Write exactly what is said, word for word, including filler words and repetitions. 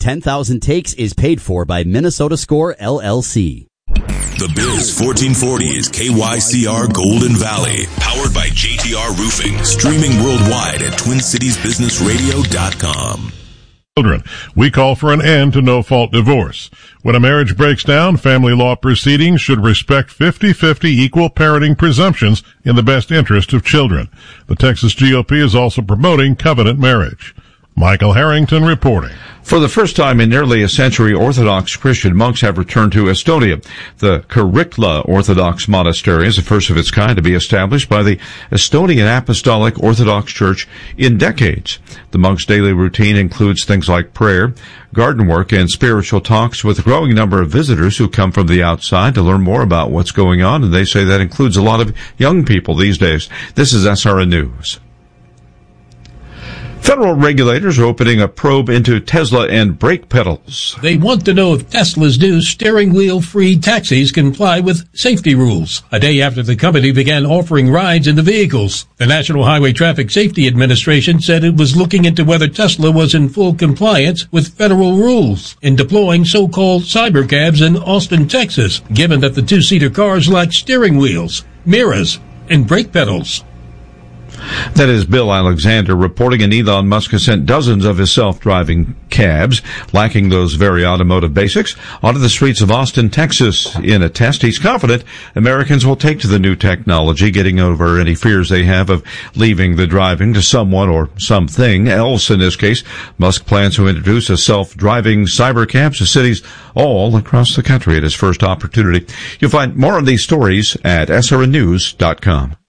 ten thousand Takes is paid for by Minnesota Score, L L C. The Biz fourteen forty is K Y C R Golden Valley, powered by J T R Roofing, streaming worldwide at twin cities business radio dot com. Children, we call for an end to no-fault divorce. When a marriage breaks down, family law proceedings should respect fifty-fifty equal parenting presumptions in the best interest of children. The Texas G O P is also promoting covenant marriage. Michael Harrington reporting. For the first time in nearly a century, Orthodox Christian monks have returned to Estonia. The Kirikla Orthodox Monastery is the first of its kind to be established by the Estonian Apostolic Orthodox Church in decades. The monks' daily routine includes things like prayer, garden work, and spiritual talks with a growing number of visitors who come from the outside to learn more about what's going on, and they say that includes a lot of young people these days. This is S R N News. Federal regulators are opening a probe into Tesla and brake pedals. They want to know if Tesla's new steering wheel-free taxis comply with safety rules, a day after the company began offering rides in the vehicles. The National Highway Traffic Safety Administration said it was looking into whether Tesla was in full compliance with federal rules in deploying so-called cybercabs in Austin, Texas, given that the two-seater cars lack steering wheels, mirrors, and brake pedals. That is Bill Alexander reporting, and Elon Musk has sent dozens of his self-driving cabs, lacking those very automotive basics, onto the streets of Austin, Texas. In a test, he's confident Americans will take to the new technology, getting over any fears they have of leaving the driving to someone or something else. In this case, Musk plans to introduce a self-driving cybercab to cities all across the country at his first opportunity. You'll find more on these stories at S R N news dot com.